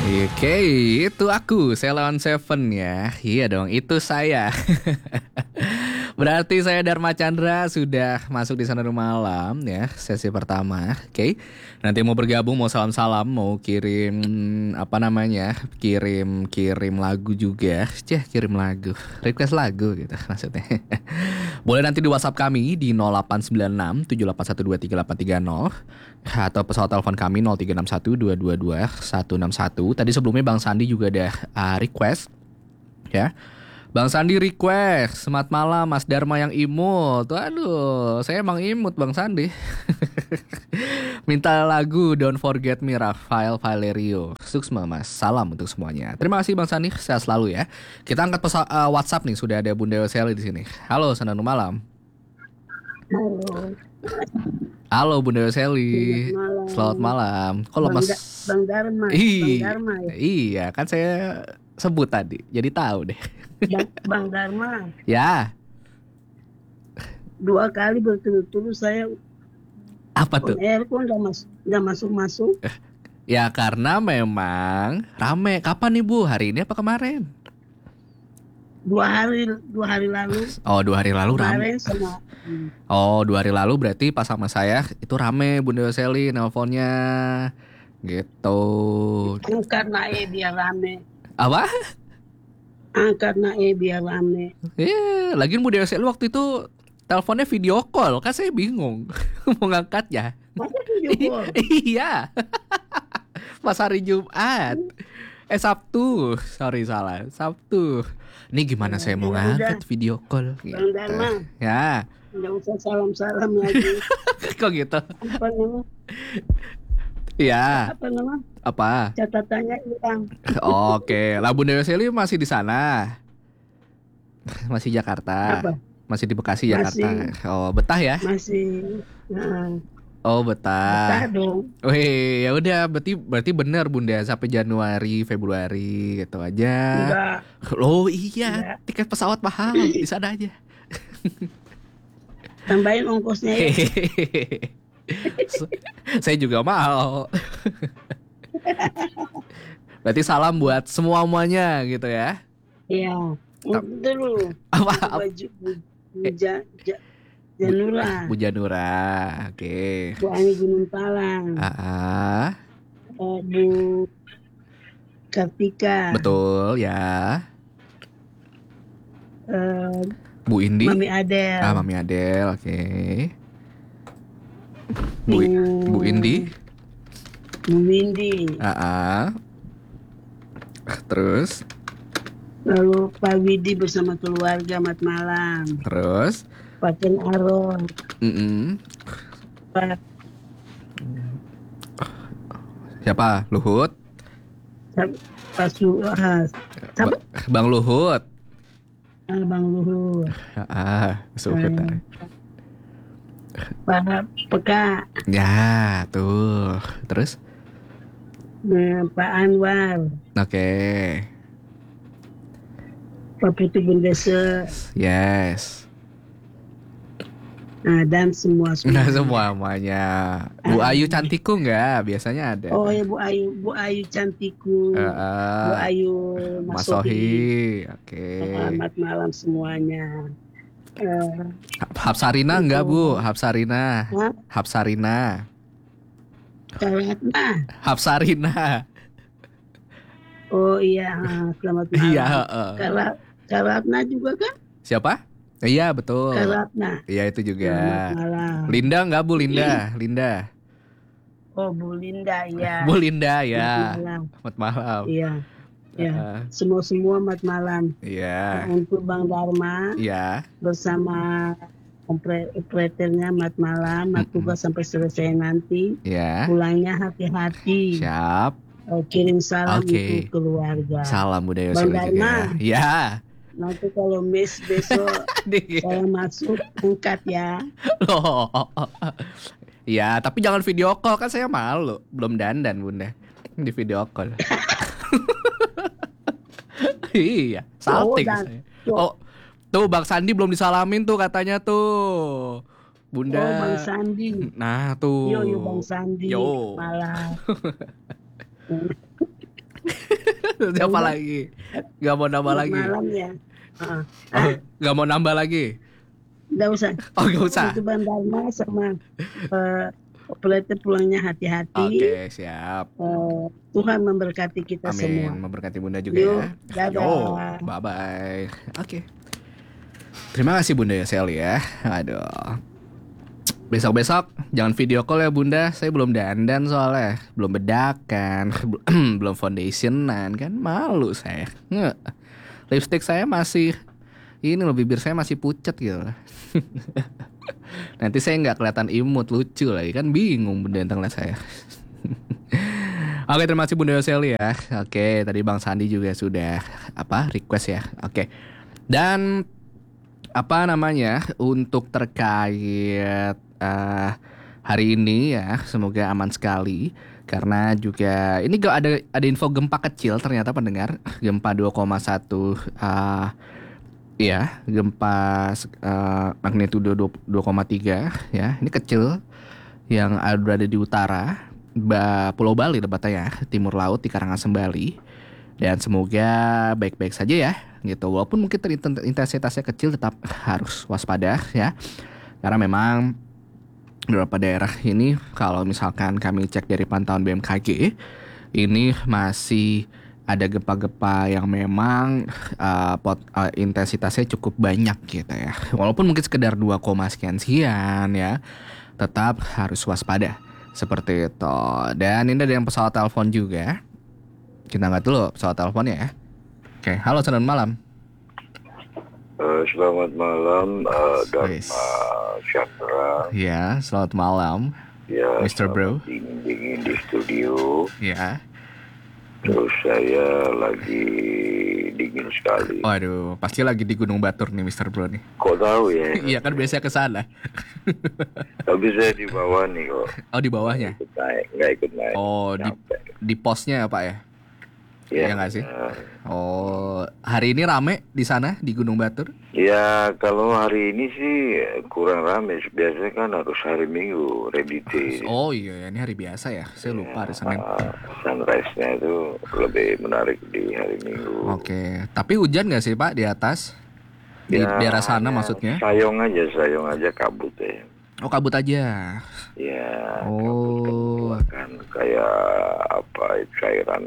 Oke, itu aku, Selawan Seven ya. Iya dong, itu saya. Berarti saya Dharma Chandra sudah masuk di Sanadu Malam ya, sesi pertama. Oke. Nanti mau bergabung, mau salam-salam, mau kirim apa namanya? Kirim lagu juga. Kirim lagu. Request lagu gitu maksudnya. Boleh nanti di WhatsApp kami di 0896 78123830 atau pesawat telepon kami 0361 222 161. Tadi sebelumnya Bang Sandi juga ada request ya. Bang Sandi request, selamat malam Mas Dharma yang imut. Aduh, saya emang imut Bang Sandi. Minta lagu Don't Forget Me Rafael Valerio. Suksma Mas, salam untuk semuanya. Terima kasih Bang Sandi, sehat selalu ya. Kita angkat WhatsApp nih, sudah ada Bunda Yoseli di sini. Halo, Sanadu Malam. Halo. Halo Bunda Yoseli. Selamat malam. Kok lemas? Bang Dharma. Bang Dharma ya? Iya, kan saya sebut tadi, jadi tahu deh. Bang Dharma. Ya. 2 kali berturut-turut saya Apa tuh? air pun nggak masuk. Ya karena memang rame. Kapan nih Bu? Hari ini apa kemarin? 2 hari lalu. Oh 2 hari lalu rame. Kemarin sama. Oh 2 hari lalu berarti pas sama saya itu rame Bunda Yoseli nelponnya gitu. Angkat naik biar rame. Apa? Angkat naik biar rame. Lagian Bunda Yoseli waktu itu teleponnya video call, kan saya bingung mau ngangkatnya. Masa video call? Iya. Pas hari Jumat. Sabtu. Sorry salah. Sabtu. Ini gimana saya mau ngangkat video call gitu. Bang Dharma. Ya. Nggak usah salam-salam lagi. Kok gitu? Apa nama? Iya. Apa nama? Apa? Catatannya hilang. Oke. Lah Bunda Yoseli masih di sana. Masih Jakarta. Apa? Masih di Bekasi, Jakarta. Masih. Oh, betah ya? Masih. Nah, Oh, betah. betah dong. Wih, ya udah berarti benar Bunda sampai Januari, Februari gitu aja. Enggak. Oh iya, Enggak. tiket pesawat mahal, di sana aja. Tambahin ongkosnya ya. Saya juga mau. Berarti salam buat semuanya gitu ya. Iya. Dulu. Apa? Baju Janura. Bu Janura, oke. Bu Ani Gunung Palang. Bu Kartika. Betul ya. Bu Indi. Mami Adel. Mami Adel, oke. Bu Indi. Bu Windy. Terus. Lalu Pak Widi bersama keluarga mat malam. Terus. Pak Ken Aron. Pak. Siapa? Luhut. Pak Suhas. Bang Luhut. Bang Luhut. Sebentar. Pak Peka. Ya, tuh. Terus? Pak Anwar. Oke. Pak Putih Bundese. Yes. Nah, dan semua. Nah, semuanya. Bu Ayu Cantiku enggak? Biasanya ada. Oh ya Bu Ayu Cantiku. Bu Ayu Mas Sohi. Oke. Selamat malam semuanya. Hapsarina enggak Bu? Hapsarina. Hapsarina. Karatna. Hapsarina. Oh iya, selamat malam. Iya, Karatna juga kan? Siapa? Iya, betul. Karatna. Iya, itu juga. Selamat malam. Linda enggak Bu? Linda. Oh, Bu Linda ya. Bu Linda ya. Selamat malam. Iya. Ya, semua mat malam. Iya. Untuk Bang Dharma. Iya. Bersama operatornya mat malam, mat tugas sampai selesai nanti. Iya. Pulangnya hati-hati. Siap. Kirim salam untuk keluarga. Salam Bunda Yoseli juga. Ya. Nanti kalau miss besok saya masuk angkat ya. Loh. Ya, tapi jangan video call, kan saya malu. Belum dandan Bunda di video call. Iya, salting saya. Oh, tuh Bang Sandi belum disalamin tuh katanya tuh. Bunda. Oh, Bang Sandi. Nah, tuh. Yo Bang Sandi. Yo. Malah. Ya Siapa udah, lagi? Gak mau nambah selamat lagi? malam ya. Ah, Oh, ah, gak mau nambah lagi? nggak usah. Oh, gak usah. Untuk Bang Dharma sama eh, operator pulangnya hati-hati. Oke, siap. Tuhan memberkati kita Amin. semua. Memberkati Bunda juga ya. Yuk, Yo, dadah. bye-bye. Oke. Terima kasih Bunda ya, Sally ya. Aduh. Besok-besok jangan video call ya Bunda. Saya belum dandan soalnya. Belum bedakan. Belum foundationan kan. Malu saya. Nge. Lipstick saya masih ini loh, bibir saya masih pucat gitu. Nanti saya nggak kelihatan imut, lucu lagi kan, bingung Bunda yang ngeliat saya. Oke, terima kasih Bunda Yoseli ya. Oke, tadi Bang Sandi juga sudah request ya. Oke. Dan untuk terkait hari ini ya, semoga aman sekali. Karena juga ini ada info gempa kecil ternyata pendengar, gempa 2,1 ya, gempa magnitudo 2,3 ya. Ini kecil yang berada di utara Pulau Bali tepatnya ya, timur laut di Karangasem Bali. Dan semoga baik-baik saja ya gitu. Walaupun mungkin intensitasnya kecil, tetap harus waspada ya. Karena memang beberapa daerah ini kalau misalkan kami cek dari pantauan BMKG, ini masih ada gempa-gempa yang memang intensitasnya cukup banyak gitu ya. Walaupun mungkin sekedar 2, sekian ya, tetap harus waspada seperti itu. Dan ini ada yang pesawat telepon juga. Kita angkat dulu pesawat teleponnya ya. Oke, halo, selamat malam. Selamat malam dan Chandra. Ya, selamat malam. Ya, Mr. Bro. Dingin di studio. Ya. Terus saya lagi dingin sekali. Waduh, pasti lagi di Gunung Batur nih Mr. Bro nih. Kok tahu ya? Iya kan biasanya ke sana. Tapi saya di bawah nih kok. Oh, di bawahnya. Nggak ikut naik. Oh, di posnya ya Pak ya? Iya nggak sih? Oh, hari ini rame di sana di Gunung Batur? Ya, kalau hari ini sih kurang rame. Biasanya kan harus hari Minggu, ready day. Oh iya, ini hari biasa ya. Saya lupa hari Senin. Sunrise-nya itu lebih menarik di hari Minggu. Oke, tapi hujan nggak sih Pak di atas? Di daerah sana maksudnya? Sayong aja kabut ya. Oh, kabut aja. Ya, Oh. kabut kan kayak cairan.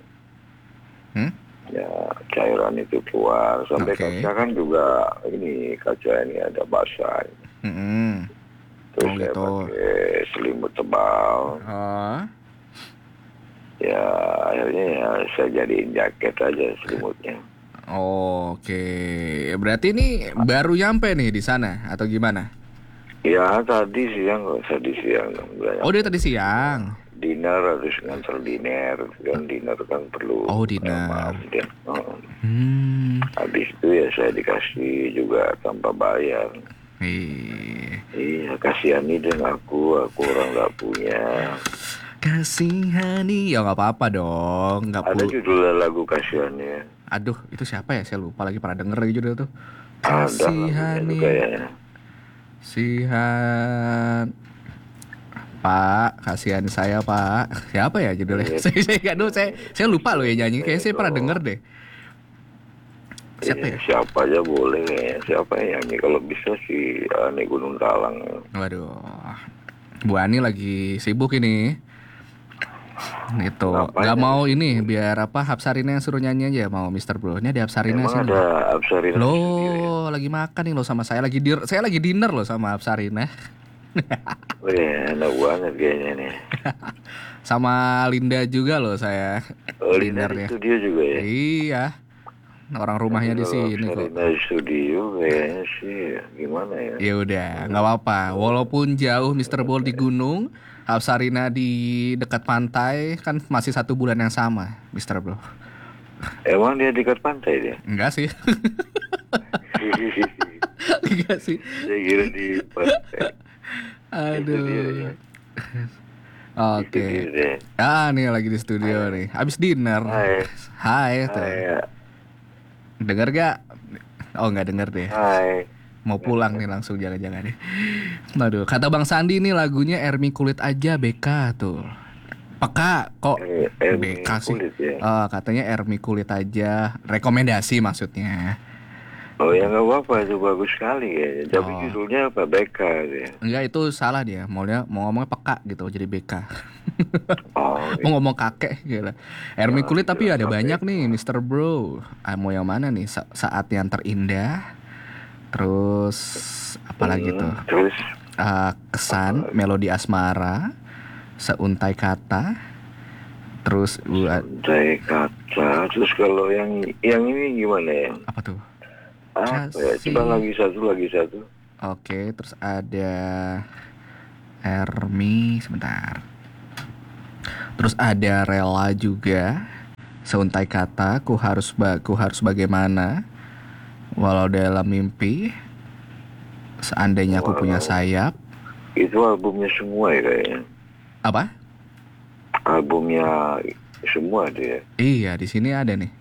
Ya, cairan itu keluar sampai kaca kan juga kaca ini ada basah. Terus saya pakai selimut tebal. Ya, akhirnya ya saya jadiin jaket aja selimutnya. Oke, berarti ini baru nyampe nih di sana atau gimana? Ya, tadi siang. Oh, dia tadi siang. Dinner harus ngantar dinner, kan dinner kan perlu. Oh, dinner. Habis itu ya saya dikasih juga tanpa bayar. Iya, kasihani dengan aku orang nggak punya. Kasihani, ya nggak apa-apa dong, nggak Ada judul lagu kasihani. Aduh, itu siapa ya? Saya lupa lagi, pernah denger lagi judul tuh. Kasihani. Sihan. Pak, kasihan saya Pak. Siapa ya judulnya? Saya lupa loh ya nyanyi. Kayaknya saya pernah denger deh. Siapa ya? Siapa aja boleh ya. Siapa yang nyanyi kalau bisa si Ani Gunung Talang. Waduh, Bu Ani lagi sibuk ini. Gitu. Gak mau ini biar Hapsarina yang suruh nyanyi aja, mau Mr. Bro. Ini ada Hapsarina sini. Ada Hapsarina. Loh, lagi makan nih lo sama saya. Saya lagi dinner loh sama Hapsarina. Enak banget kayaknya nih. Sama Linda juga loh saya. Linda di studio juga ya? Iya. Orang rumahnya di sini kok. Linda di studio kayaknya sih gimana ya? Ya udah, nggak apa-apa. Walaupun jauh Mr. Bol di gunung, Hapsarina di dekat pantai, kan masih 1 bulan yang sama, Mr. Bro. Emang dia dekat pantai dia? Enggak sih. Enggak sih. Saya kira di pantai. Aduh. Oke. Nih lagi di studio nih. Abis dinner. Hai. Dengar gak? Oh, nggak denger deh. Hai. Mau pulang nih langsung, jangan-jangan nih. Aduh, kata Bang Sandi nih lagunya Ermi Kulit Aja BK tuh. Peka kok Ermi BK sih. kulit ya. Katanya Ermi kulit aja. Rekomendasi maksudnya. Oh ya nggak apa-apa, itu bagus sekali ya. Tapi judulnya apa, BK ya? Enggak, itu salah dia. Mau ngomongnya peka gitu jadi BK. Oh, Mau ngomong kakek gitu. Ermi kulit tapi ada banyak nih Mr. Bro. Mau yang mana nih? Saat yang terindah. Terus apalagi tuh? Terus kesan, melodi asmara, seuntai kata. Terus seuntai kata. Terus kalau yang ini gimana ya? Apa tuh? Apa ya? Coba lagi satu. Oke, terus ada Ermi sebentar. Terus ada Rela juga. Seuntai kata, ku harus bagaimana walau dalam mimpi, seandainya aku punya sayap. Itu albumnya semua ya kayaknya. Apa? Albumnya semua dia. Iya, di sini ada nih.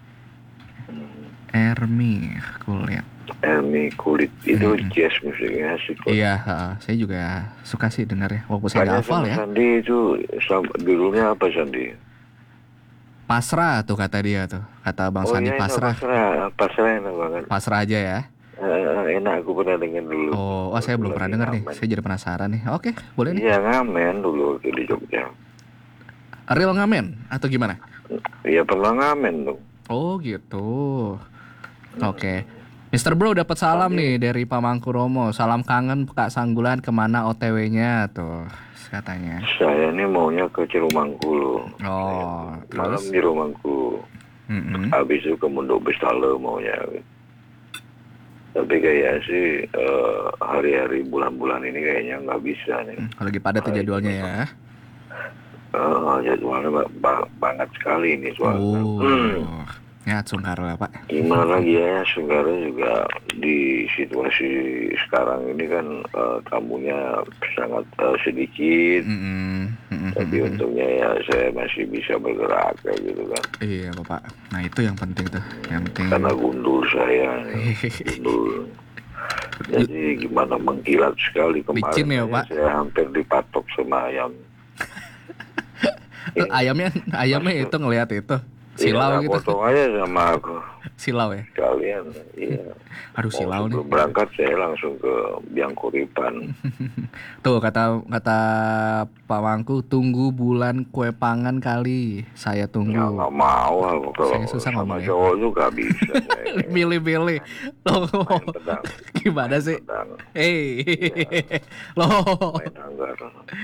Ermi kulit itu jazz musiknya asik. Iya, saya juga suka sih dengar ya. Walaupun saya nggak hafal ya. Sandi itu judulnya apa Sandi? Pasrah tuh kata dia tuh. Kata Bang Sandi pasrah. Pasrah enak banget. Pasrah aja ya. Enak, aku pernah dengar dulu. Saya belum pernah dengar nih. Saya jadi penasaran nih. Oke, boleh nih. Iya, ngamen dulu di Jogja. Real ngamen atau gimana? Iya, pernah ngamen tuh. Oh gitu. Oke. Mr. Bro dapat salam nih dari Pak Mangkuromo. Salam kangen Kak Sanggulan, kemana OTW-nya tuh katanya. Saya ini maunya ke Ciremangku. Malam di Romangku. Habis itu ke Mundok Bestale maunya. Tapi kayak sih hari-hari bulan-bulan ini kayaknya nggak bisa nih. Lagi padat jadwalnya ya. Jadwalnya banget sekali ini soalnya. Ya, Sungkaro ya Pak. Gimana lagi ya, Sungkaro juga di situasi sekarang ini kan tamunya sangat sedikit. Tapi untungnya ya saya masih bisa bergerak kayak gitu kan. Iya Bapak. Nah itu yang penting tuh. Yang penting. Karena gundul saya. Gundul. Jadi gimana mengkilat sekali kemarin. Licin ya Pak. Saya hampir dipatok sama ayam. Ayamnya itu ngelihat itu. Silau gitu. Potong aja sama aku. Silau ya? Sekalian, iya. Aduh silau nih. Berangkat saya langsung ke Biangkuripan. Tuh kata Pak Mangku, tunggu bulan kue pangan kali. Saya tunggu. Ya nggak mau aku kalau saya susah sama ngomong cowok tuh nggak bisa. Milih-milih. Loh, gimana sih? Loh. Main anggar.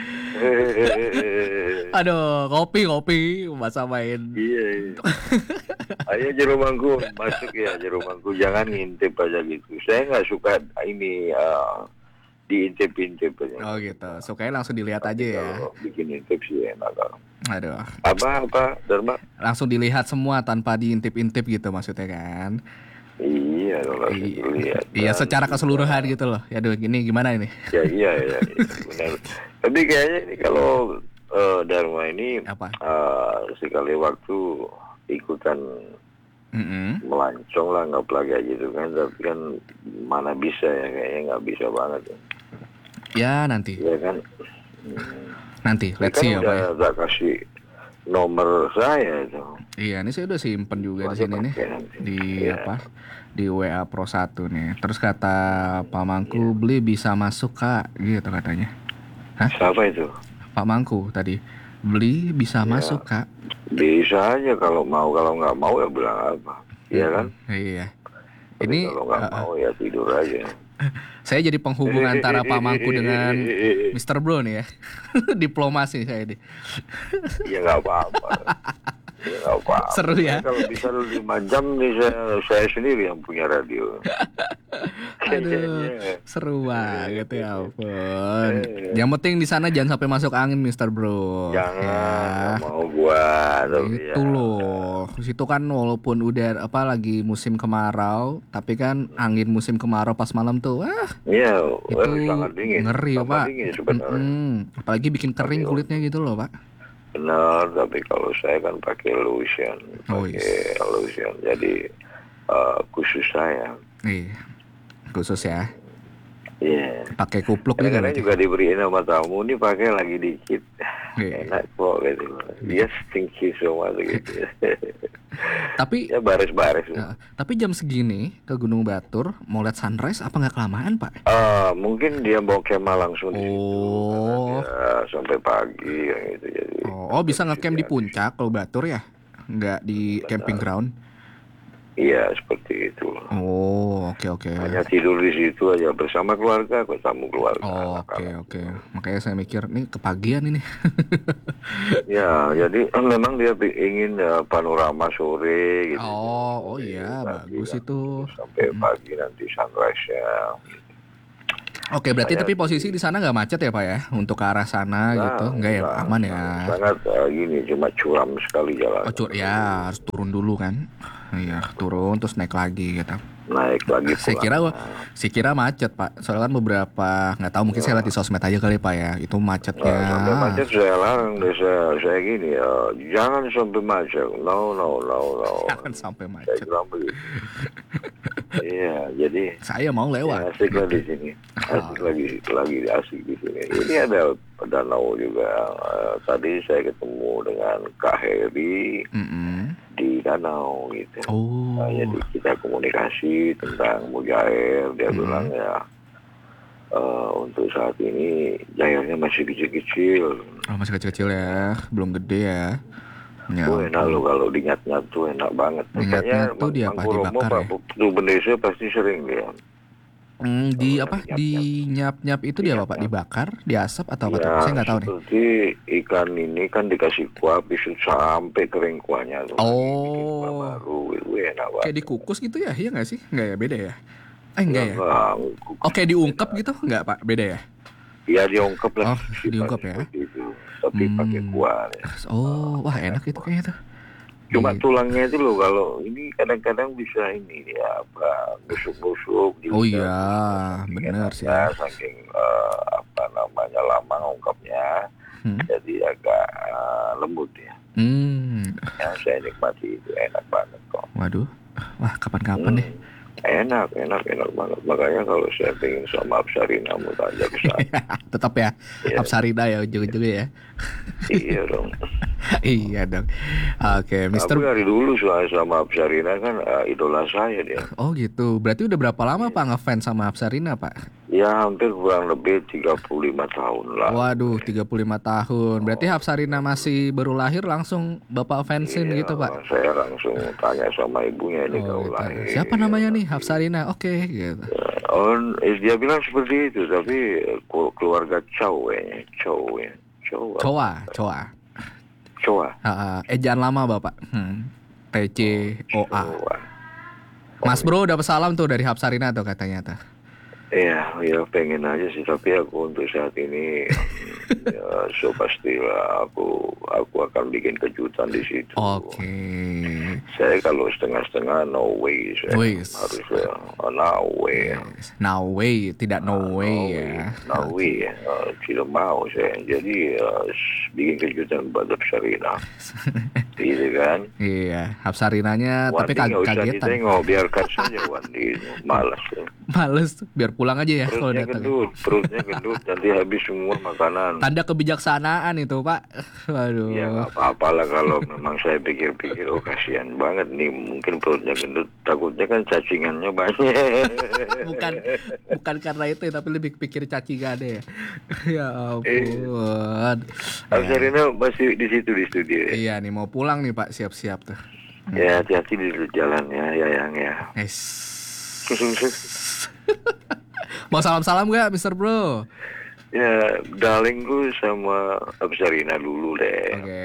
Aduh, kopi masa main. Iya. Ayo Jeromangku masuk ya, Jeromangku, jangan ngintip aja gitu. Saya nggak suka ini diintip-intip aja. Oh gitu, sukanya langsung dilihat aja ya. Kalau bikin intip sih enak. Aduh. Apa Dharma? Langsung dilihat semua tanpa diintip-intip gitu maksudnya kan? Iya, kalau dilihat. Iya, secara keseluruhan gitu loh. Ya aduh, gini gimana ini? Ya iya, benar. Tapi kayaknya ini kalau Dharma ini sekali waktu ikutan melancong lah, nggak pelagak gitu kan. Tapi kan mana bisa ya, kayaknya nggak bisa banget ya nanti ya kan. Nanti let's see ya Pak ya. Udah kasih nomor saya itu. Iya, ini saya udah simpen juga di sini nih di di WA Pro 1 nih. Terus kata Pak Mangku, beli bisa masuk Kak gitu katanya. Hah? Siapa itu? Pak Mangku tadi, beli bisa masuk Kak. Bisa aja kalau mau, kalau nggak mau ya bilang apa, iya kan? Iya. Tapi ini kalau nggak mau ya tidur aja. Saya jadi penghubung antara Pak Mangku dengan Mr. Bro nih ya. Diplomasi saya ini. Ya nggak apa-apa. Ya, nggak apa-apa. Seru ya. Kalau bisa 5 jam nih saya sendiri yang punya radio. Aduh, seru banget ya ampun. Yang penting di sana jangan sampai masuk angin Mr. Bro. Jangan, mau buat. Itu loh. Situ kan walaupun udah lagi musim kemarau, tapi kan angin musim kemarau pas malam tuh, iya, itu sangat dingin. Ngeri Pak. Dingin, apalagi bikin kering kulitnya gitu loh Pak. Benar, tapi kalau saya kan pakai lotion, lotion, jadi khusus saya. Iya, khusus ya. Iya. Pakai kupluk juga. Kadang-kadang juga diberiin sama tamu, ini pakai lagi dikit. Enak kok gitu. Yes, thank you so much gitu. Tapi ya baris-baris. Tapi jam segini ke Gunung Batur mau lihat sunrise apa nggak kelamaan, Pak? Mungkin dia bawa kemah langsung di situ. Ya, sampai pagi gitu jadi. Bisa ngecamp di puncak kalau Batur ya? Nggak di camping ground? Iya, seperti itu. Oke. Hanya tidur di situ aja bersama keluarga, tamu keluarga. Oke. Makanya saya mikir nih kepagian ini. Ya, jadi memang dia ingin panorama sore gitu. Iya, bagus itu. Sampai pagi nanti sunrise-nya. Oke, berarti tapi posisi di sana nggak macet ya Pak ya? Untuk ke arah sana gitu, nggak ya? Aman ya? Sangat gini, cuma curam sekali jalan. Ya harus turun dulu kan? Iya, turun terus naik lagi gitu. Naik lagi pulang. Saya kira macet Pak. Soalnya kan beberapa, nggak tahu mungkin saya lihat di sosmed aja kali Pak ya. Itu macetnya. Sampai macet saya larang deh, saya gini ya, jangan sampai macet. No. Jangan sampai macet. Saya bilang begitu. Iya, jadi saya mau lewat. Ya, asik lah di sini. Lagi asik di sini. Ini ada danau juga. Tadi saya ketemu dengan Kak Heri di danau gitu. Jadi kita komunikasi tentang mujair. Dia bilang ya untuk saat ini jairnya masih kecil-kecil. Masih kecil-kecil ya, belum gede ya. Tuh enak loh kalau dinyat-nyat tuh enak banget. Nyat tuh dia apa dibakar ya? Itu Indonesia pasti sering dia. Di nyap-nyap itu dia Bapak dibakar, diasap atau apa tuh? Saya nggak tahu nih. Seperti ikan ini kan dikasih kuah pisut sampai kering kuahnya tuh. Baru enak banget. Kayak dikukus gitu ya? Iya nggak sih? Nggak ya, beda ya? Enggak ya? Oke, diungkep gitu nggak Pak? Beda ya? Iya diungkep lah. Diungkep ya? Tapi pakai kuah ya. Wah enak itu kayaknya tuh. Cuma tulangnya itu loh, kalau ini kadang-kadang bisa ini ya busuk-busuk. Benar sih ya. Saking lama ngungkapnya, jadi agak lembut ya. Ya saya nikmati itu, enak banget kok. Waduh, wah kapan-kapan deh. Enak banget. Makanya kalau saya pengen sama Apsarina mau tanya ke sana. Tetap ya, Apsarina ya ujung-ujungnya ya. Iya dong. Iya dong. Oke, Mister. Aku dari dulu sama Apsarina kan idola saya dia. Oh gitu. Berarti udah berapa lama Pak ngefans sama Apsarina Pak? Ya hampir kurang lebih 35 tahun lah. Waduh, 35 tahun. Berarti Apsarina masih baru lahir langsung Bapak fansin gitu Pak? Saya langsung tanya sama ibunya ini kalau lahir. Siapa namanya nih? Apsarina. Oke, gitu. Dia bilang seperti itu, tapi keluarga Chow. Ejaan lama Bapak. PCOA. Mas Bro udah pesalam tuh dari Apsarina tuh katanya tuh. Iya, pengen aja sih, tapi aku untuk saat ini so pastilah aku akan bikin kejutan di situ. Oke. Saya kalau setengah-setengah no way, saya harus no way. Yes. No way, tidak no way ya. No way, tidak mau saya. Jadi bikin kejutan buat Apsarina. Gitu kan? Iya, Apsarinanya tapi kagetan. Wandi nggak usah ditengok, biarkan saja Wandi. Males, biar pulang aja ya kalau datang. Perutnya gendut, nanti habis semua makanan. Tanda kebijaksanaan itu Pak. Waduh. Ya nggak apa-apa lah kalau memang saya pikir-pikir, kasihan banget nih, mungkin perutnya gendut, takutnya kan cacingannya banyak. bukan karena itu, tapi lebih pikir cacingannya ya. Ya ampun. Apsarina masih di situ di studio. Iya nih mau pulang nih Pak, siap-siap tuh. Ya hati-hati di jalannya ya yang ya. Mau salam-salam gak Mr. Bro? Ya, darlingku sama Apsarina dulu deh. Oke.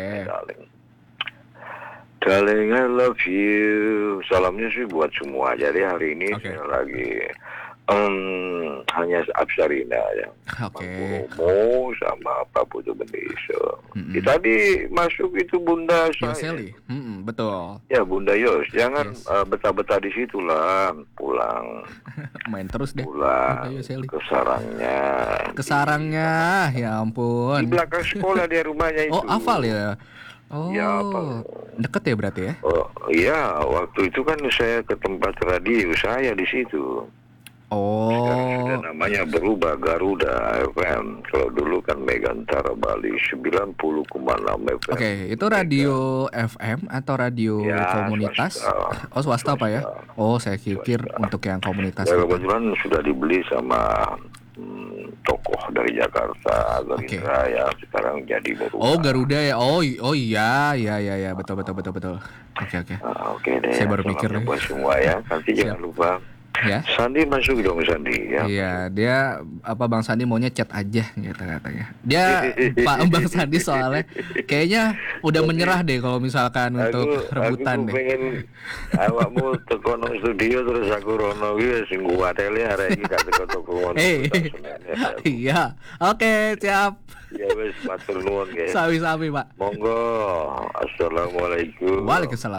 Darling, I love you. Salamnya sih buat semua. Jadi hari ini saya lagi hanya Apsarina ya. Mau sama Pak Putu Bendeso. Tadi masuk itu Bunda saya. Betul. Ya Bunda Yos, jangan betah-betah di situ lah, pulang. Main terus deh. Pulang ke sarangnya, ya ampun. Di belakang sekolah dia rumahnya itu. Oh, hafal ya. Ya, deket ya berarti ya? Oh iya, waktu itu kan saya ke tempat radio saya di situ. Sudah namanya berubah, Garuda FM. Kalau dulu kan Megantara Bali 90,6 FM. Oke, itu radio FM atau radio komunitas? Swasta. Swasta Pak ya? Saya pikir untuk yang komunitas. Kebetulan sudah dibeli sama tokoh dari Jakarta, Gerindra yang sekarang jadi berubah. Garuda ya. Iya, betul. Oke deh. Saya baru mikir buat semua ya. Nanti jangan lupa. Ya. Sandi masuk dong, Sandi ya. Iya, dia Bang Sandi maunya chat aja gitu katanya. Dia Bang Sandi soalnya kayaknya udah menyerah deh kalau misalkan untuk rebutan aku deh. Pengen awakmu tekono studio terus aku rono iki sing kuwatele arek iki gak teko-teko ngono. Iya. Oke, siap. Ya wis matur nuwun guys. Sami-sami, Pak. Monggo. Assalamualaikum. Waalaikumsalam.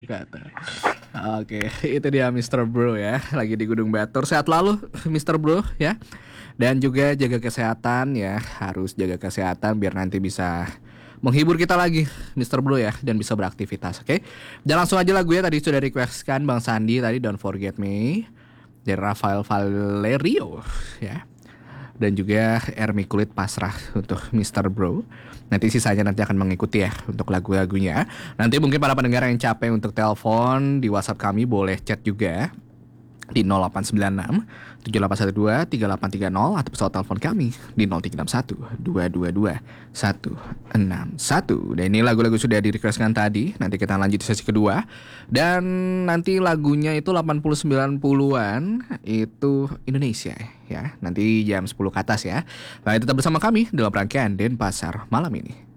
Oke, itu dia Mr. Bro ya, lagi di Gunung Batur. Sehat lalu Mr. Bro ya. Dan juga jaga kesehatan ya, harus jaga kesehatan biar nanti bisa menghibur kita lagi Mr. Bro ya, dan bisa beraktivitas, oke? Dan langsung aja lagu ya, tadi sudah requestkan Bang Sandi tadi, Don't Forget Me dari Rafael Valerio ya. Dan juga Ermi Kulit Pasrah untuk Mr. Bro. Nanti sisanya nanti akan mengikuti ya untuk lagu-lagunya. Nanti mungkin para pendengar yang capek untuk telepon di WhatsApp kami boleh chat juga di 0896 7812 3830 atau pesawat telepon kami di 0361 222 161. Dan ini lagu-lagu sudah di-requestkan tadi. Nanti kita lanjut di sesi kedua. Dan nanti lagunya itu 80-90-an itu Indonesia ya. Nanti jam 10 ke atas ya. Nah, tetap bersama kami dalam rangkaian Denpasar malam ini.